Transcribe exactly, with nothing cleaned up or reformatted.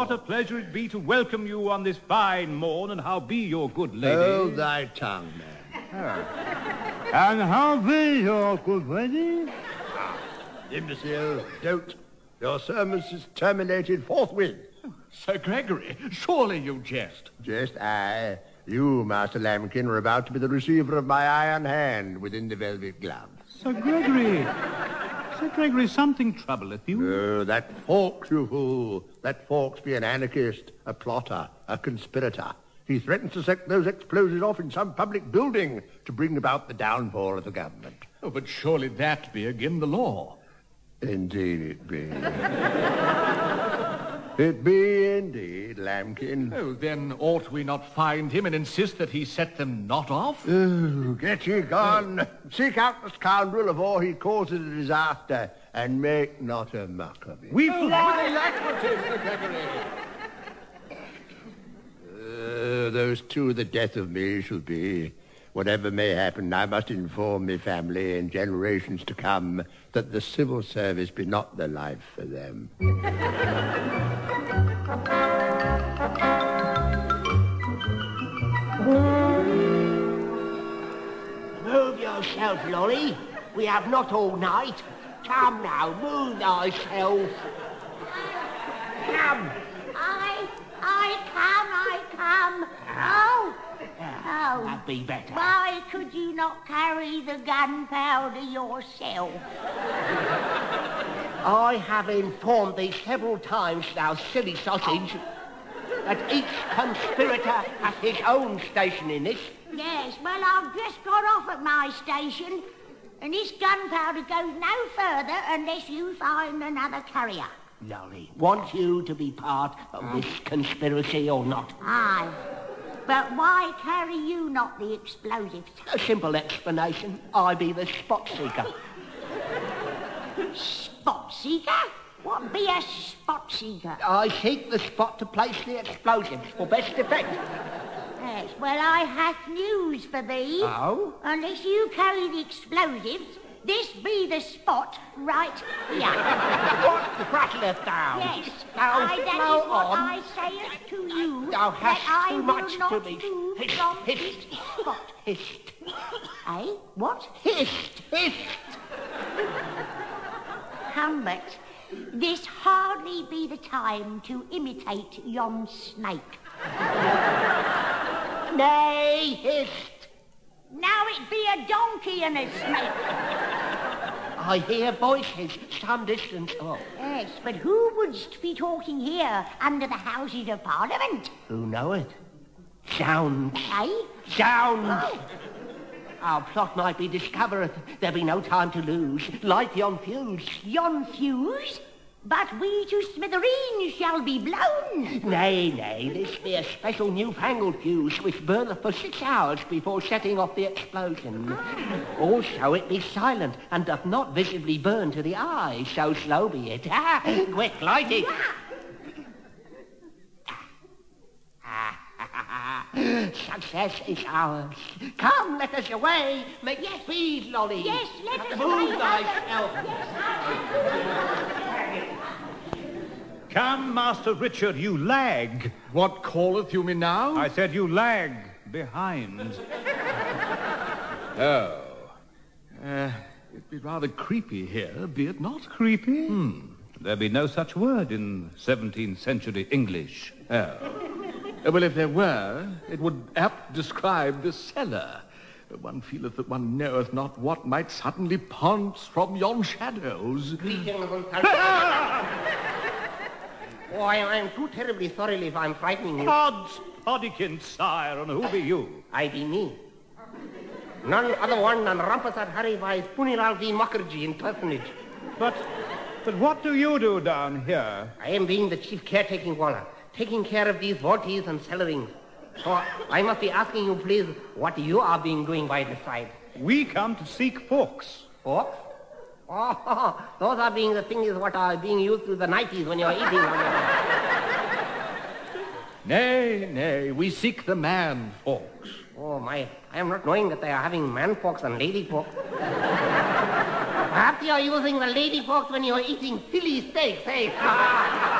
what a pleasure it be to welcome you on this fine morn, and how be your good lady? Hold thy tongue, man. Oh. And how be your good lady? Ah, imbecile, don't. Your service is terminated forthwith. Sir Gregory, surely you jest. Jest I. You, Master Lambkin, are about to be the receiver of my iron hand within the velvet glove. Sir Gregory, Sir Gregory, something troubleth you? Oh, that Fawkes, you fool. That Fawkes be an anarchist, a plotter, a conspirator. He threatens to set those explosives off in some public building to bring about the downfall of the government. Oh, but surely that be again the law. Indeed it be. It be indeed, Lambkin. Oh, then ought we not find him and insist that he set them not off? Oh, get ye gone. Seek out the scoundrel afore he causes a disaster, and make not a muck of it. We oh, fly. Alacrity, Sir Gregory. Uh, those two, the death of me shall be. Whatever may happen, I must inform me family and generations to come that the civil service be not the life for them. Move yourself, Lolly. We have not all night. Come now, move thyself. Come. I, I come, I come. Oh, oh. That'd be better. Why could you not carry the gunpowder yourself? I have informed thee several times, thou silly sausage, that each conspirator has his own station in this. Yes, well, I've just got off at my station, and this gunpowder goes no further unless you find another carrier. Lolly, want you to be part of this conspiracy or not? Aye. But why carry you not the explosives? A simple explanation. I be the spot seeker. Spot seeker? What be a spot seeker? I seek the spot to place the explosives for best effect. Yes, well, I hath news for thee. Oh? Unless you carry the explosives, this be the spot right here. What prattleth thou? Yes, Thou I, that flow is what on. I sayeth to you. Thou that hast I too will much not to me. move Hist, from hist. this spot. Hist. Eh? What? Hist, hist. Humbert, this hardly be the time to imitate yon snake. Nay, hist. Now it be a donkey and a snake. I hear voices some distance off. Yes, but who wouldst be talking here under the Houses of Parliament? Who knoweth? Sounds. Eh? Sounds. Oh. Our plot might be discovered. There be no time to lose. Light yon fuse. Yon fuse? But we to smithereens shall be blown. Nay, nay, this be a special newfangled fuse which burneth for six hours before setting off the explosion. Also, it be silent and doth not visibly burn to the eye, so slow be it. Ah, quick, light it. Success is ours. Come, let us away. Make Yes. speed, Lolly. Yes, let us Move away. thyself. Come, Master Richard, you lag. What calleth you me now? I said you lag behind. Oh. Uh, it'd be rather creepy here, be it not? Creepy? Hmm. There be no such word in seventeenth century English. Oh. Uh, well, if there were, it would apt describe the cellar. One feeleth that one knoweth not what might suddenly pounce from yon shadows. Oh, I, I'm too terribly sorry if I'm frightening you. Odds Poddikin, sire, and who be you? I be me. None other one than Rampasad Hari by Puniralvi Mukherjee in personage. But, but what do you do down here? I am being the chief caretaking waller, taking care of these vaulties and cellarings. So I must be asking you, please, what you are being doing by the side. We come to seek forks. Forks? Oh, those are being the things what are being used to the nineties when you're eating. Nay, nay, we seek the man forks. Oh, my, I am not knowing that they are having man forks and lady forks. Perhaps you are using the lady forks when you're eating Philly steaks, eh?